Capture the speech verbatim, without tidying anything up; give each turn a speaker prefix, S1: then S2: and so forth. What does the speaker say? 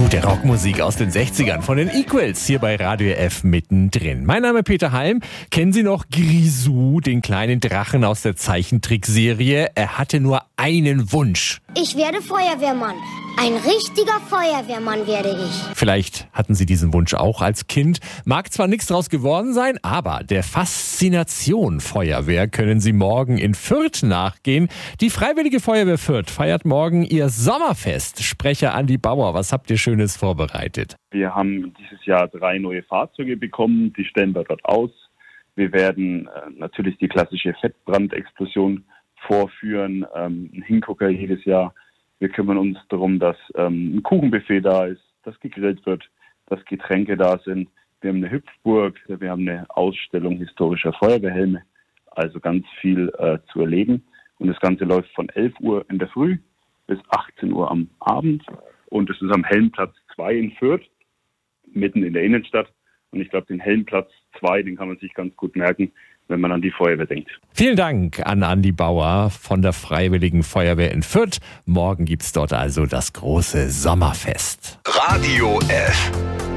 S1: Gute Rockmusik aus den sechzigern von den Equals hier bei Radio F mittendrin. Mein Name ist Peter Halm. Kennen Sie noch Grisou, den kleinen Drachen aus der Zeichentrickserie? Er hatte nur einen Wunsch.
S2: Ich werde Feuerwehrmann. Ein richtiger Feuerwehrmann werde ich.
S1: Vielleicht hatten Sie diesen Wunsch auch als Kind. Mag zwar nichts draus geworden sein, aber der Faszination Feuerwehr können Sie morgen in Fürth nachgehen. Die Freiwillige Feuerwehr Fürth feiert morgen ihr Sommerfest. Sprecher Andi Bauer, was habt ihr Schönes vorbereitet?
S3: Wir haben dieses Jahr drei neue Fahrzeuge bekommen, die stellen wir dort aus. Wir werden äh, natürlich die klassische Fettbrandexplosion vorführen, ähm, einen Hingucker jedes Jahr. Wir kümmern uns darum, dass ähm, ein Kuchenbuffet da ist, dass gegrillt wird, dass Getränke da sind. Wir haben eine Hüpfburg, wir haben eine Ausstellung historischer Feuerwehrhelme, also ganz viel äh, zu erleben. Und das Ganze läuft von elf Uhr in der Früh bis achtzehn Uhr am Abend. Und es ist am Helmplatz zwei in Fürth, mitten in der Innenstadt. Und ich glaube, den Helmplatz zwei, den kann man sich ganz gut merken, wenn man an die Feuerwehr denkt.
S1: Vielen Dank an Andi Bauer von der Freiwilligen Feuerwehr in Fürth. Morgen gibt's dort also das große Sommerfest.
S4: Radio F.